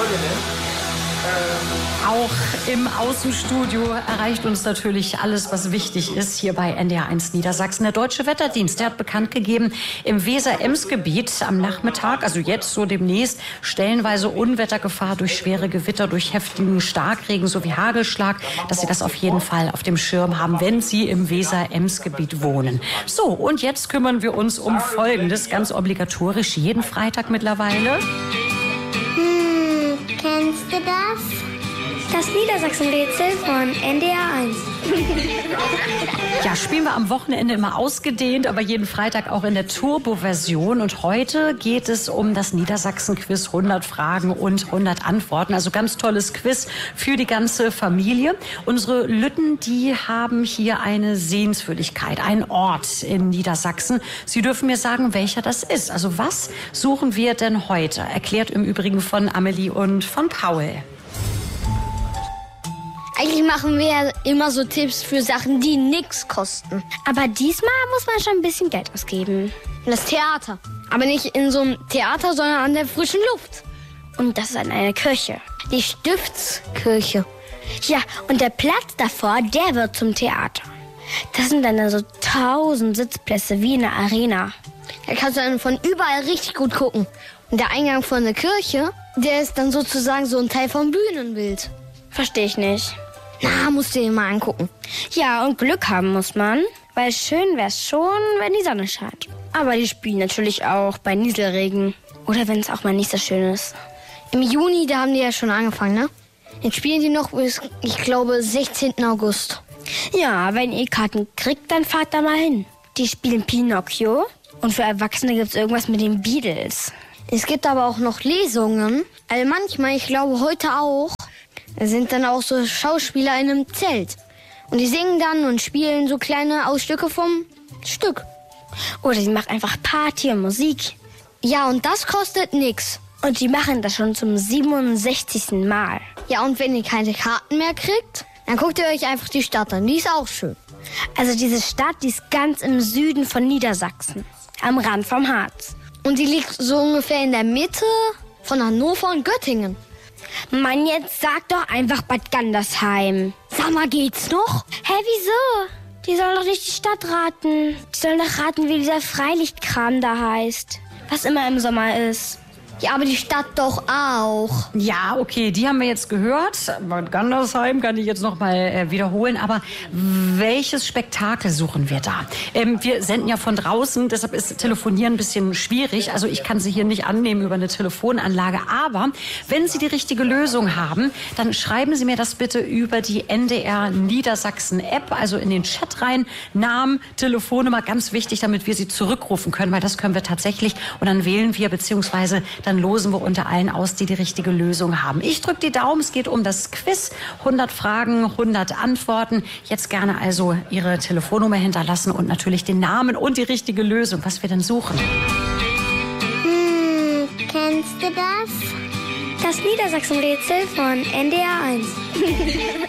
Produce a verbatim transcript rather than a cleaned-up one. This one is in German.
Auch im Außenstudio erreicht uns natürlich alles, was wichtig ist, hier bei N D R eins Niedersachsen. Der Deutsche Wetterdienst, der hat bekannt gegeben, im Weser-Ems-Gebiet am Nachmittag, also jetzt so demnächst, stellenweise Unwettergefahr durch schwere Gewitter, durch heftigen Starkregen sowie Hagelschlag, dass Sie das auf jeden Fall auf dem Schirm haben, wenn Sie im Weser-Ems-Gebiet wohnen. So, und jetzt kümmern wir uns um Folgendes, ganz obligatorisch, jeden Freitag mittlerweile. Hm, kennst du das? Das Niedersachsen-Rätsel von N D R eins. Ja, spielen wir am Wochenende immer ausgedehnt, aber jeden Freitag auch in der Turbo-Version. Und heute geht es um das Niedersachsen-Quiz, hundert Fragen und hundert Antworten. Also ganz tolles Quiz für die ganze Familie. Unsere Lütten, die haben hier eine Sehenswürdigkeit, einen Ort in Niedersachsen. Sie dürfen mir sagen, welcher das ist. Also was suchen wir denn heute? Erklärt im Übrigen von Amelie und von Paul. Eigentlich machen wir ja immer so Tipps für Sachen, die nichts kosten. Aber diesmal muss man schon ein bisschen Geld ausgeben. Das Theater. Aber nicht in so einem Theater, sondern an der frischen Luft. Und das ist an einer Kirche. Die Stiftskirche. Ja, und der Platz davor, der wird zum Theater. Das sind dann so tausend Sitzplätze wie in einer Arena. Da kannst du dann von überall richtig gut gucken. Und der Eingang von der Kirche, der ist dann sozusagen so ein Teil vom Bühnenbild. Verstehe ich nicht. Na, musst du dir mal angucken. Ja, und Glück haben muss man, weil schön wär's schon, wenn die Sonne scheint. Aber die spielen natürlich auch bei Nieselregen. Oder wenn es auch mal nicht so schön ist. Im Juni, da haben die ja schon angefangen, ne? Jetzt spielen die noch bis, ich glaube, sechzehnten August. Ja, wenn ihr Karten kriegt, dann fahrt da mal hin. Die spielen Pinocchio. Und für Erwachsene gibt's irgendwas mit den Beatles. Es gibt aber auch noch Lesungen. Also manchmal, ich glaube heute auch, da sind dann auch so Schauspieler in einem Zelt. Und die singen dann und spielen so kleine Ausstücke vom Stück. Oder sie machen einfach Party und Musik. Ja, und das kostet nix. Und die machen das schon zum siebenundsechzigsten Mal. Ja, und wenn ihr keine Karten mehr kriegt, dann guckt ihr euch einfach die Stadt an. Die ist auch schön. Also diese Stadt, die ist ganz im Süden von Niedersachsen. Am Rand vom Harz. Und die liegt so ungefähr in der Mitte von Hannover und Göttingen. Mann, jetzt sag doch einfach Bad Gandersheim. Sag mal, geht's noch? Hä, wieso? Die sollen doch nicht die Stadt raten. Die sollen doch raten, wie dieser Freilichtkram da heißt. Was immer im Sommer ist. Ja, aber die Stadt doch auch. Ja, okay, die haben wir jetzt gehört. Bad Gandersheim kann ich jetzt noch mal äh, wiederholen. Aber welches Spektakel suchen wir da? Ähm, wir senden ja von draußen, deshalb ist Telefonieren ein bisschen schwierig. Also ich kann Sie hier nicht annehmen über eine Telefonanlage. Aber wenn Sie die richtige Lösung haben, dann schreiben Sie mir das bitte über die N D R Niedersachsen App, also in den Chat rein. Namen, Telefonnummer, ganz wichtig, damit wir Sie zurückrufen können, weil das können wir tatsächlich. Und dann wählen wir beziehungsweise dann losen wir unter allen aus, die die richtige Lösung haben. Ich drücke die Daumen, es geht um das Quiz. hundert Fragen, hundert Antworten. Jetzt gerne also Ihre Telefonnummer hinterlassen und natürlich den Namen und die richtige Lösung, was wir denn suchen. Hm, kennst du das? Das Niedersachsen-Rätsel von N D R eins.